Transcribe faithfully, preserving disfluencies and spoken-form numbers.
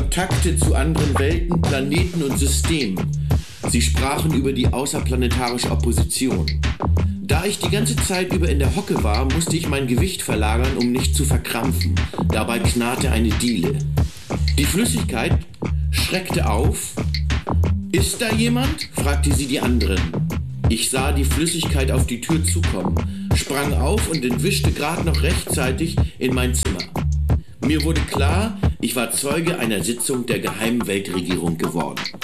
Kontakte zu anderen Welten, Planeten und Systemen. Sie sprachen über die außerplanetarische Opposition. Da ich die ganze Zeit über in der Hocke war, musste ich mein Gewicht verlagern, um nicht zu verkrampfen. Dabei knarrte eine Diele. Die Flüssigkeit schreckte auf. »Ist da jemand?« fragte sie die anderen. Ich sah die Flüssigkeit auf die Tür zukommen, sprang auf und entwischte gerade noch rechtzeitig in mein Zimmer. Mir wurde klar, ich war Zeuge einer Sitzung der geheimen Weltregierung geworden.